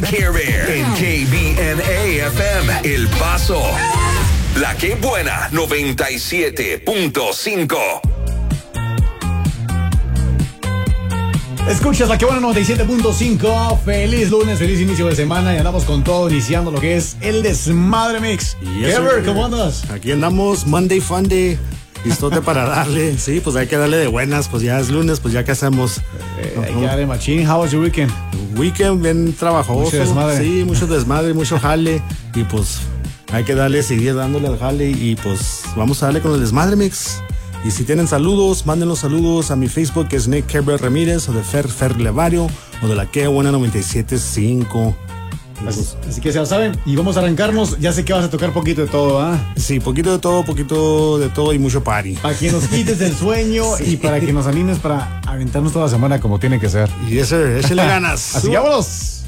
Care Bear en KBNA FM El Paso. La que buena 97.5. Escuchas La que buena 97.5. Feliz lunes, feliz inicio de semana y andamos con todo iniciando lo que es el Desmadre Mix. Ever, ¿cómo andas? Aquí andamos, Monday Funday. Listote para darle, sí, pues hay que darle de buenas, pues ya es lunes, pues ya que hacemos. Hay que darle machín. How was your weekend? Weekend bien trabajoso. Mucho desmadre. Sí, mucho desmadre, mucho jale. Y pues hay que darle, seguir dándole al jale. Y pues vamos a darle con el Desmadre Mix. Y si tienen saludos, manden los saludos a mi Facebook, que es Nick Kerber Ramírez, o de Fer Levario, o de la que buena 97.5. Así que se lo saben. Y vamos a arrancarnos. Ya sé que vas a tocar poquito de todo, ¿ah? Sí, poquito de todo y mucho party. Para que nos quites el sueño y para que nos animes para aventarnos toda la semana como tiene que ser. Y échale ganas. Así que vámonos.